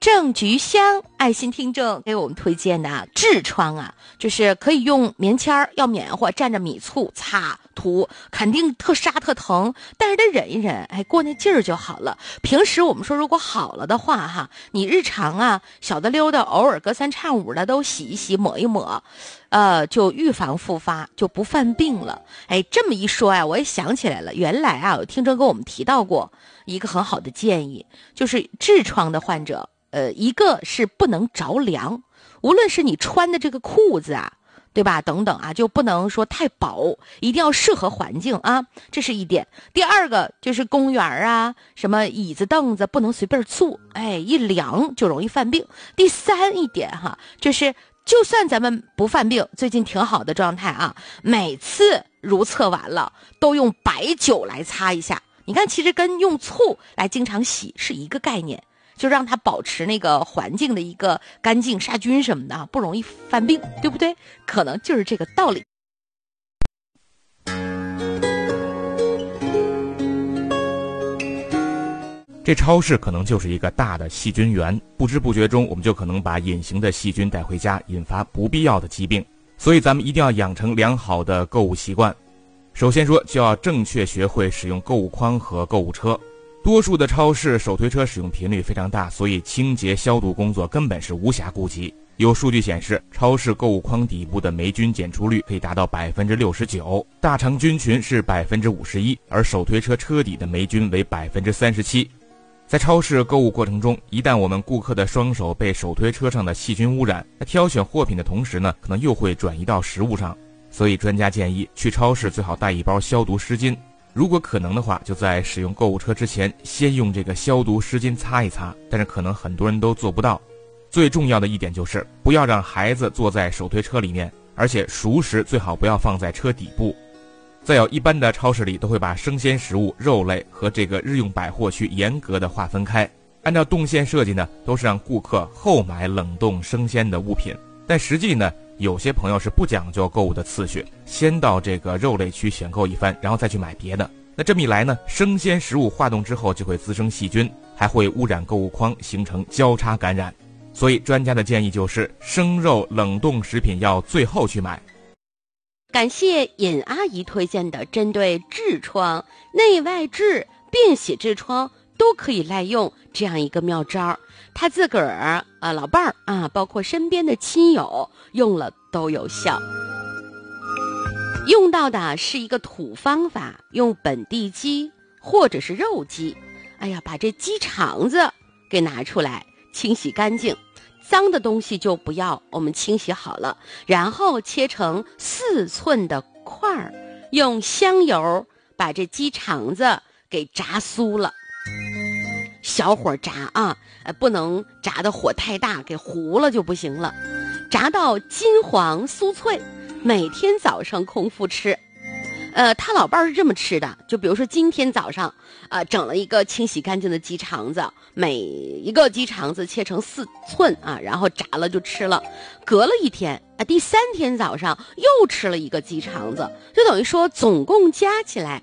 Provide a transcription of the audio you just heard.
正菊香爱心听众给我们推荐的痔疮啊，就是可以用棉签儿，要棉花蘸着米醋擦涂，肯定特沙特疼，但是得忍一忍，过那劲儿就好了。平时我们说如果好了的话哈，你日常啊小的溜的，偶尔隔三差五的都洗一洗抹一抹，就预防复发，就不犯病了。这么一说啊，我也想起来了，原来啊有听众跟我们提到过一个很好的建议，就是痔疮的患者，一个是不能着凉，无论是你穿的这个裤子啊，对吧？等等啊，就不能说太薄，一定要适合环境啊，这是一点。第二个就是公园啊，什么椅子凳子不能随便坐，一凉就容易犯病。第三一点哈，就是就算咱们不犯病，最近挺好的状态啊，每次如厕完了都用白酒来擦一下。你看，其实跟用醋来经常洗是一个概念。就让它保持那个环境的一个干净，杀菌什么的，不容易犯病，对不对？可能就是这个道理。 这超市可能就是一个大的细菌源，不知不觉中我们就可能把隐形的细菌带回家，引发不必要的疾病。所以咱们一定要养成良好的购物习惯。首先说，就要正确学会使用购物筐和购物车。多数的超市手推车使用频率非常大，所以清洁消毒工作根本是无暇顾及。有数据显示，超市购物筐底部的霉菌检出率可以达到 69%， 大肠菌群是 51%， 而手推车车底的霉菌为 37%。 在超市购物过程中，一旦我们顾客的双手被手推车上的细菌污染，在挑选货品的同时呢，可能又会转移到食物上。所以专家建议，去超市最好带一包消毒湿巾，如果可能的话，就在使用购物车之前，先用这个消毒湿巾擦一擦。但是可能很多人都做不到。最重要的一点就是，不要让孩子坐在手推车里面，而且熟食最好不要放在车底部。再有，一般的超市里都会把生鲜食物、肉类和这个日用百货区严格的划分开。按照动线设计呢，都是让顾客后买冷冻生鲜的物品。但实际呢，有些朋友是不讲究购物的次序，先到这个肉类区选购一番，然后再去买别的。那这么一来呢，生鲜食物化冻之后就会滋生细菌，还会污染购物筐，形成交叉感染。所以专家的建议就是，生肉冷冻食品要最后去买。 感谢尹阿姨推荐的针对痔疮、内外痔、便血痔疮都可以赖用这样一个妙招，他自个儿老伴儿啊，包括身边的亲友用了都有效。用到的是一个土方法，用本地鸡或者是肉鸡，把这鸡肠子给拿出来清洗干净，脏的东西就不要，我们清洗好了，然后切成4寸的块儿，用香油把这鸡肠子给炸酥了。小火炸啊，不能炸的火太大，给糊了就不行了。炸到金黄酥脆，每天早上空腹吃。他老伴儿是这么吃的，就比如说今天早上整了一个清洗干净的鸡肠子，每一个鸡肠子切成4寸啊，然后炸了就吃了。隔了一天第3天早上又吃了一个鸡肠子，就等于说总共加起来